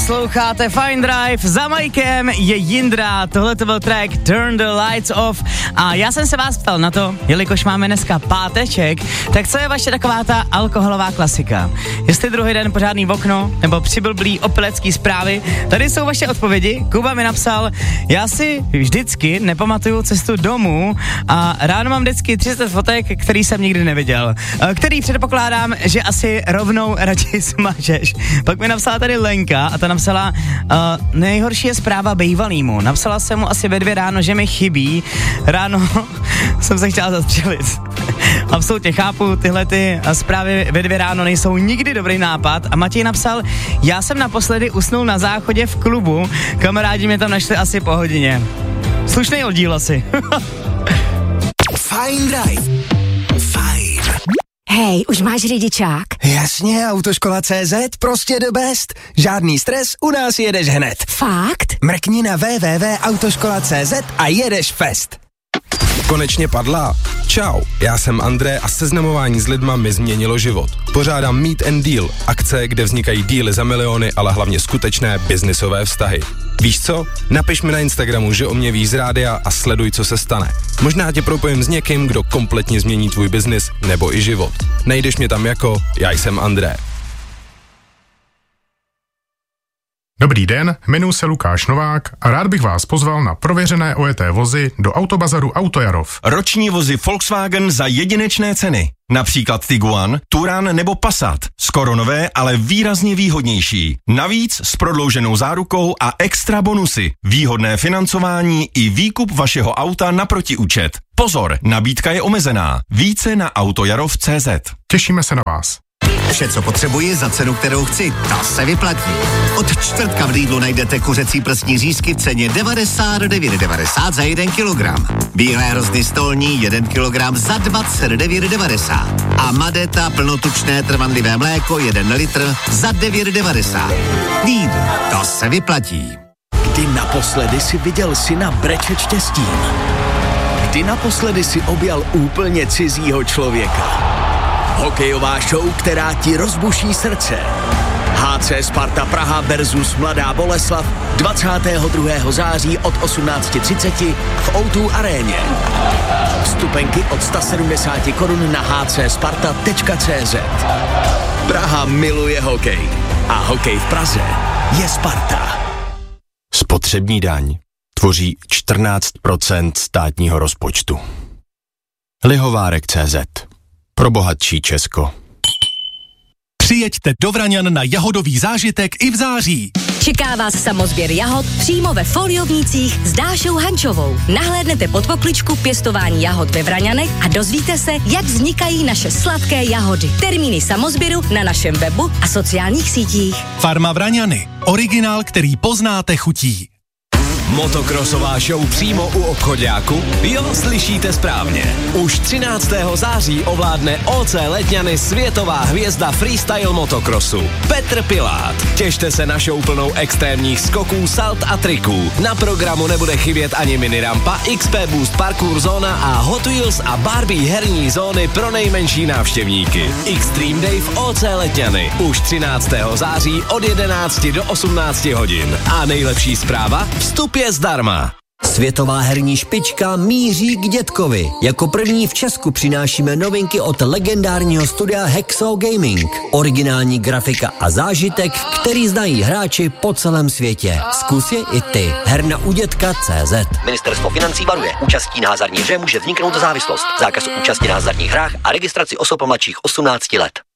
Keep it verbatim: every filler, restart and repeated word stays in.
Posloucháte Fine Drive, za Majkem je Jindra, tohle to byl track Turn the Lights Off a já jsem se vás ptal na to, jelikož máme dneska páteček, tak co je vaše taková ta alkoholová klasika? Jestli druhý den pořádný v okno, nebo přiblblý opilecký zprávy, tady jsou vaše odpovědi. Kuba mi napsal, já si vždycky nepamatuju cestu domů a ráno mám vždycky třicet fotek, který jsem nikdy neviděl, který předpokládám, že asi rovnou radši smažeš. Pak mi napsala tady Lenka a ta napsala, uh, nejhorší je zpráva bejvalýmu. Napsala jsem mu asi ve dvě ráno, že mi chybí. Ráno jsem se chtěla zastřelit. Absolutně chápu, tyhle ty zprávy ve dvě ráno nejsou nikdy dobrý nápad. A Matěj napsal, já jsem naposledy usnul na záchodě v klubu, kamarádi mě tam našli asi po hodině. Slušný oddíl asi. Fine Drive. Fajn. Hej, už máš řidičák? Jasně, Autoškola tečka cé zet, prostě the best. Žádný stres, u nás jedeš hned. Fakt? Mrkni na w w w tečka autoškola tečka cé zet a jedeš fest. Konečně padla. Čau, já jsem André a seznamování s lidma mi změnilo život. Pořádám Meet and Deal, akce, kde vznikají díly za miliony, ale hlavně skutečné biznisové vztahy. Víš co? Napiš mi na Instagramu, že o mě víš z rádia a sleduj, co se stane. Možná tě propojím s někým, kdo kompletně změní tvůj biznis nebo i život. Najdeš mě tam jako já jsem André. Dobrý den, jmenuji se Lukáš Novák a rád bych vás pozval na prověřené ojeté vozy do Autobazaru Autojarov. Roční vozy Volkswagen za jedinečné ceny. Například Tiguan, Touran nebo Passat. Skoro nové, ale výrazně výhodnější. Navíc s prodlouženou zárukou a extra bonusy. Výhodné financování i výkup vašeho auta na protiúčet. Pozor, nabídka je omezená. Více na autojarov tečka cé zet. Těšíme se na vás. Vše, co potřebuji za cenu, kterou chci, to se vyplatí. Od čtvrtka v Lidlu najdete kuřecí prsní řízky v ceně devadesát devět devadesát za jeden kilogram. Bílé hrozny stolní jeden kilogram za dvacet devět devadesát. A Madeta plnotučné trvanlivé mléko jeden litr za devět devadesát. Lidl, to se vyplatí. Kdy naposledy si viděl syna brečet štěstím? Kdy naposledy si objal úplně cizího člověka? Hokejová show, která ti rozbuší srdce. há cé Sparta Praha versus Mladá Boleslav dvacátého druhého září od osmnáct třicet v ó dva aréně. Vstupenky od sto sedmdesát korun na há cé sparta tečka cé zet. Praha miluje hokej a hokej v Praze je Sparta. Spotřební daň tvoří čtrnáct procent státního rozpočtu. Lihovárek tečka cé zet. Pro bohatší Česko. Přijeďte do Vraňan na jahodový zážitek i v září. Čeká vás samozběr jahod přímo ve Foliovnících s Dášou Hančovou. Nahlédnete pod pokličku pěstování jahod ve Vraňanech a dozvíte se, jak vznikají naše sladké jahody. Termíny samozběru na našem webu a sociálních sítích. Farma Vraňany. Originál, který poznáte chutí. Motokrosová show přímo u obchoďáku? Jo, slyšíte správně. Už třináctého září ovládne ó cé Letňany světová hvězda freestyle motokrosu Petr Pilát. Těšte se na show plnou extrémních skoků, salt a triků. Na programu nebude chybět ani minirampa, iks pé Boost parkour zóna a Hot Wheels a Barbie herní zóny pro nejmenší návštěvníky. Extreme Day v ó cé Letňany. Už třináctého září od jedenácti do osmnácti hodin. A nejlepší zpráva? Vstup je zdarma. Světová herní špička míří k dětkovi. Jako první v Česku přinášíme novinky od legendárního studia Hexo Gaming. Originální grafika a zážitek, který znají hráči po celém světě. Zkus je i ty. Herna u dětka tečka cé zet. Ministerstvo financí varuje. Účastí na hazardní hře může vzniknout závislost. Zákaz účasti na hazardních hrách a registraci osob mladších osmnácti let.